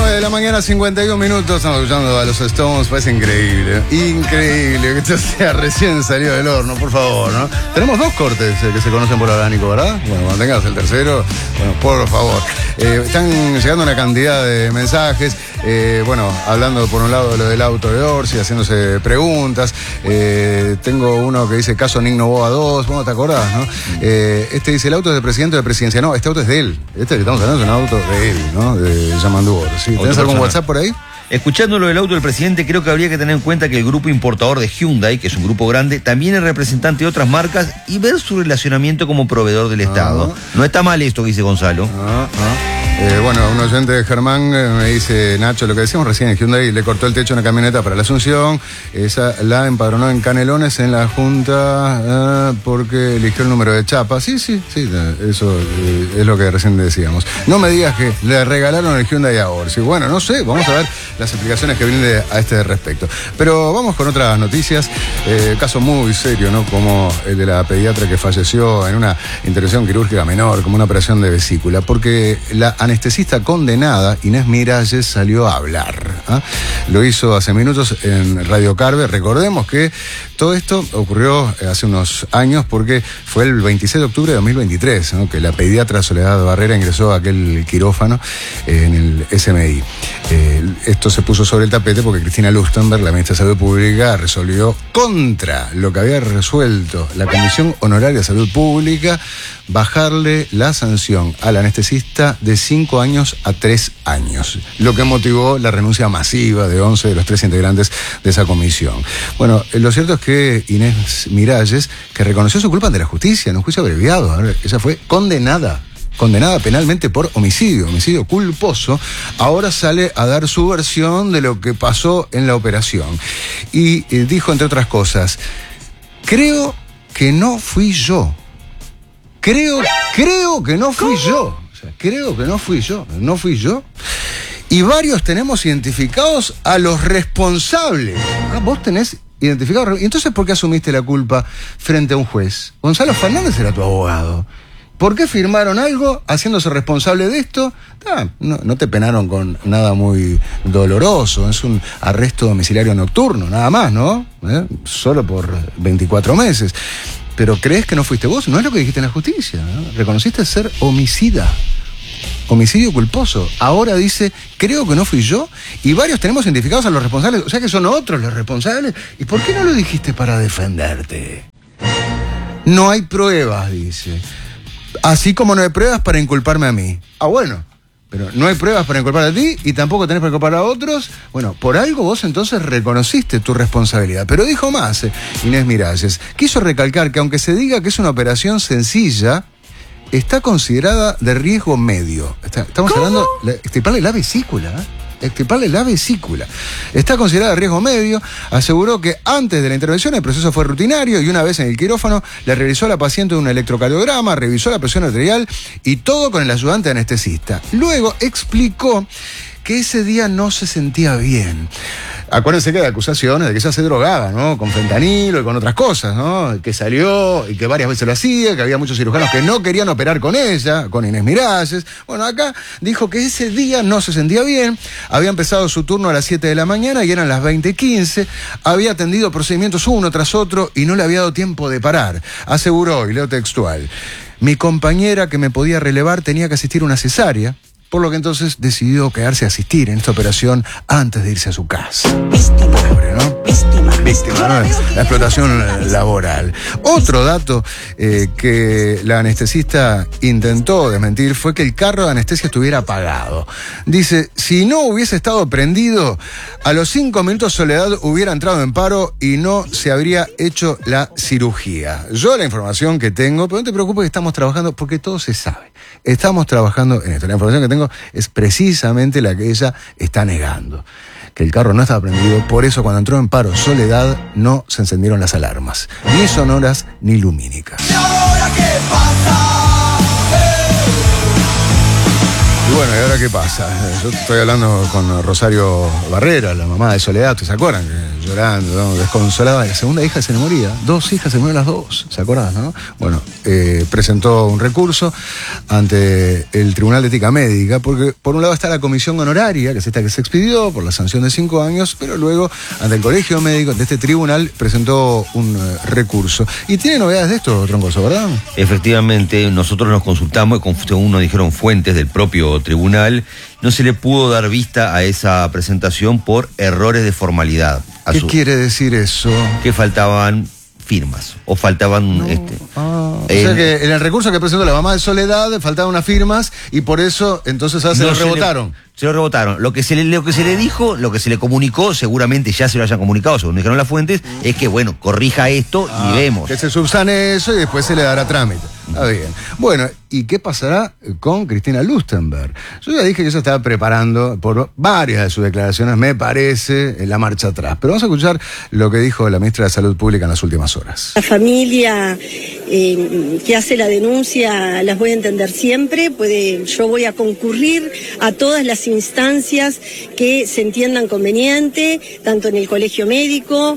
9 de la mañana, 51 minutos. Estamos escuchando a los Stones. Parece increíble. Increíble que esto sea recién salido del horno, por favor, ¿no? Tenemos dos cortes que se conocen por ahora, Nico, ¿verdad? Bueno, cuando tengas el tercero, bueno, por favor. Están llegando una cantidad de mensajes. Bueno, hablando por un lado de lo del auto de Orsi, haciéndose preguntas. Tengo uno que dice caso Nick Novoa 2. Bueno, ¿te acordás, no? Este dice el auto es del presidente de presidencia. No, este auto es de él. Este que estamos hablando es un auto de él, ¿no? De Yamandu Orsi. ¿Tenés algún WhatsApp por ahí? Escuchándolo del auto del presidente, creo que habría que tener en cuenta que el grupo importador de Hyundai, que es un grupo grande, también es representante de otras marcas y ver su relacionamiento como proveedor del Estado. No está mal esto que dice Gonzalo. Bueno, un oyente de Germán me dice, Nacho, lo que decíamos recién en Hyundai, le cortó el techo a una camioneta para la Asunción, esa la empadronó en Canelones en la Junta porque eligió el número de chapa. Sí, eso es lo que recién decíamos. No me digas que le regalaron el Hyundai a Orsi. Bueno, no sé, vamos a ver las explicaciones que brinde a este respecto. Pero vamos con otras noticias. Caso muy serio, ¿no? Como el de la pediatra que falleció en una intervención quirúrgica menor, como una operación de vesícula, porque la anestesista condenada, Inés Miralles, salió a hablar. Lo hizo hace minutos en Radio Carve. Recordemos que todo esto ocurrió hace unos años porque fue el 26 de octubre de 2023, ¿no? Que la pediatra Soledad Barrera ingresó a aquel quirófano en el SMI. Esto se puso sobre el tapete porque Cristina Lustenberg, la ministra de Salud Pública, resolvió contra lo que había resuelto la Comisión Honoraria de Salud Pública, bajarle la sanción al anestesista de 5 años a 3 años, lo que motivó la renuncia masiva de 11 de los 3 integrantes de esa comisión. Bueno, lo cierto es que Inés Miralles, que reconoció su culpa ante la justicia en un juicio abreviado, ella fue condenada penalmente por homicidio culposo, ahora sale a dar su versión de lo que pasó en la operación. Y dijo, entre otras cosas, creo que no fui yo. Creo que no fui yo. O sea, creo que no fui yo. Y varios tenemos identificados a los responsables. Vos tenés identificados. ¿Y entonces por qué asumiste la culpa frente a un juez? Gonzalo Fernández era tu abogado. ¿Por qué firmaron algo haciéndose responsable de esto? No te penaron con nada muy doloroso. Es un arresto domiciliario nocturno, nada más, ¿no? Solo por 24 meses. Pero ¿crees que no fuiste vos? No es lo que dijiste en la justicia, ¿no? Reconociste ser homicidio culposo. Ahora dice, creo que no fui yo. Y varios tenemos identificados a los responsables. O sea que son otros los responsables. ¿Y por qué no lo dijiste para defenderte? No hay pruebas, dice. Así como no hay pruebas para inculparme a mí. Bueno, pero no hay pruebas para inculpar a ti y tampoco tenés para inculpar a otros. Bueno, por algo vos entonces reconociste tu responsabilidad. Pero dijo más, Inés Miralles. Quiso recalcar que aunque se diga que es una operación sencilla, está considerada de riesgo medio. Estamos hablando de extirparle la vesícula, extirparle la vesícula. Está considerada de riesgo medio. Aseguró que antes de la intervención el proceso fue rutinario y una vez en el quirófano le realizó a la paciente un electrocardiograma, revisó la presión arterial y todo con el ayudante anestesista. Luego explicó que ese día no se sentía bien. Acuérdense que hay acusaciones de que ella se drogaba, ¿no? Con fentanilo y con otras cosas, ¿no? Que salió y que varias veces lo hacía, que había muchos cirujanos que no querían operar con ella, con Inés Miralles. Bueno, acá dijo que ese día no se sentía bien, había empezado su turno a las 7 de la mañana y eran las 20:15, había atendido procedimientos uno tras otro y no le había dado tiempo de parar. Aseguró, y leo textual, mi compañera que me podía relevar tenía que asistir a una cesárea, por lo que entonces decidió quedarse a asistir en esta operación antes de irse a su casa. Víctima. Pobre, ¿no? Víctima, ¿no? La explotación laboral. Otro dato que la anestesista intentó desmentir fue que el carro de anestesia estuviera apagado. Dice, si no hubiese estado prendido, a los 5 minutos Soledad hubiera entrado en paro y no se habría hecho la cirugía. Yo la información que tengo, pero no te preocupes que estamos trabajando, porque todo se sabe. Estamos trabajando en esto. La información que tengo es precisamente la que ella está negando. Que el carro no estaba prendido, por eso cuando entró en paro Soledad no se encendieron las alarmas, ni sonoras ni lumínicas. ¿Y ahora qué pasa? Y bueno, ¿y ahora qué pasa? Yo estoy hablando con Rosario Barrera, la mamá de Soledad, ¿se acuerdan? Llorando, ¿no? Desconsolada. La segunda hija se le moría. 2 hijas, se murieron las 2. ¿Se acuerdan, no? Bueno, presentó un recurso ante el Tribunal de Ética Médica, porque por un lado está la comisión honoraria, que es esta que se expidió por la sanción de 5 años, pero luego ante el Colegio Médico de este tribunal presentó un recurso. Y tiene novedades de esto, Troncoso, ¿verdad? Efectivamente, nosotros nos consultamos, según nos dijeron fuentes del propio tribunal, no se le pudo dar vista a esa presentación por errores de formalidad. ¿Qué quiere decir eso? Que faltaban firmas o faltaban o sea que en el recurso que presentó la mamá de Soledad faltaban unas firmas y por eso entonces se lo rebotaron. Se lo rebotaron. Lo que se le dijo, lo que se le comunicó, seguramente ya se lo hayan comunicado, según dijeron las fuentes, es que bueno, corrija esto y vemos. Que se subsane eso y después se le dará trámite. Está bien. Bueno, ¿y qué pasará con Cristina Lustenberg? Yo ya dije que ella estaba preparando por varias de sus declaraciones, me parece, la marcha atrás. Pero vamos a escuchar lo que dijo la ministra de Salud Pública en las últimas horas. La familia que hace la denuncia las voy a entender siempre. Yo voy a concurrir a todas las instancias que se entiendan conveniente, tanto en el Colegio Médico,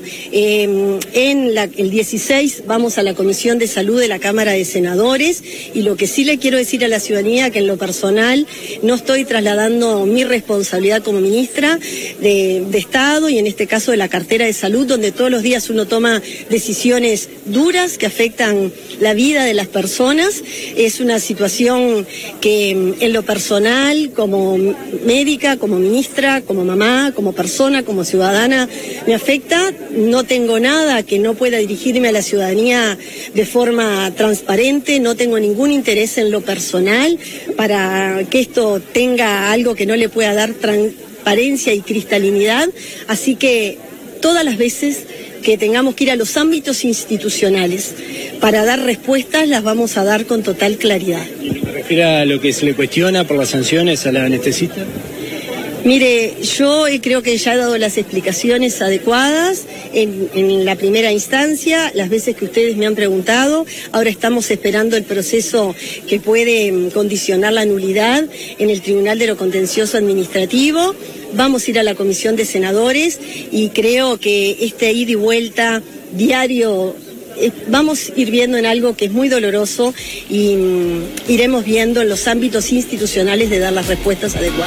el 16 vamos a la Comisión de Salud de la Cámara de Senadores, y lo que sí le quiero decir a la ciudadanía, que en lo personal no estoy trasladando mi responsabilidad como ministra de Estado, y en este caso de la cartera de salud, donde todos los días uno toma decisiones duras que afectan la vida de las personas. Es una situación que en lo personal, como médica, como ministra, como mamá, como persona, como ciudadana, me afecta. No tengo nada que no pueda dirigirme a la ciudadanía de forma transparente, no tengo ningún interés en lo personal para que esto tenga algo que no le pueda dar transparencia y cristalinidad, así que todas las veces que tengamos que ir a los ámbitos institucionales para dar respuestas, las vamos a dar con total claridad. ¿Se refiere a lo que se le cuestiona por las sanciones a la anestesista? Mire, yo creo que ya he dado las explicaciones adecuadas en la primera instancia, las veces que ustedes me han preguntado. Ahora estamos esperando el proceso que puede condicionar la nulidad en el Tribunal de lo Contencioso Administrativo. Vamos a ir a la Comisión de Senadores y creo que este ida y vuelta diario vamos a ir viendo en algo que es muy doloroso y iremos viendo en los ámbitos institucionales de dar las respuestas adecuadas.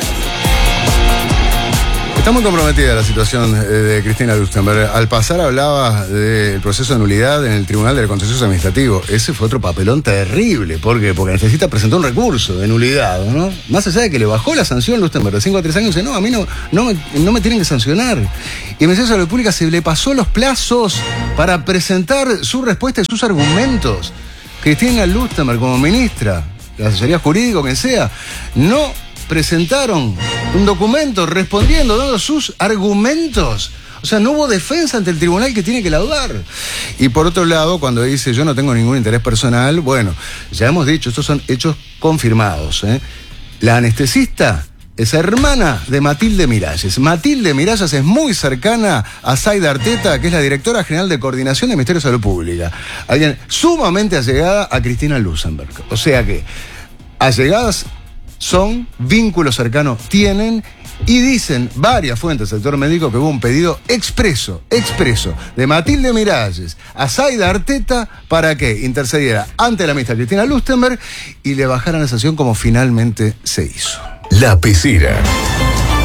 Está muy comprometida la situación de Cristina Lustenberg. Al pasar hablaba del proceso de nulidad en el Tribunal del Contencioso Administrativo. Ese fue otro papelón terrible. ¿Por qué? Porque necesita presentar un recurso de nulidad, ¿no? Más allá de que le bajó la sanción Lustenberg de 5 a 3 años, dice, no, a mí no me tienen que sancionar. Y el Ministerio de Salud Pública se le pasó los plazos para presentar su respuesta y sus argumentos. Cristina Lustenberg, como ministra, la asesoría jurídica, quien sea, no presentaron un documento respondiendo, dando sus argumentos. O sea, no hubo defensa ante el tribunal que tiene que laudar. Y por otro lado, cuando dice yo no tengo ningún interés personal, bueno, ya hemos dicho, estos son hechos confirmados, ¿eh? La anestesista es hermana de Matilde Miralles. Matilde Miralles es muy cercana a Zaida Arteta, que es la directora general de coordinación del Ministerio de Salud Pública. Alguien sumamente allegada a Cristina Lustenberg. O sea que, allegadas son, vínculos cercanos tienen, y dicen varias fuentes del sector médico que hubo un pedido expreso de Matilde Miralles a Zaida Arteta para que intercediera ante la ministra Cristina Lustenberg y le bajaran la sanción como finalmente se hizo. La Pecera.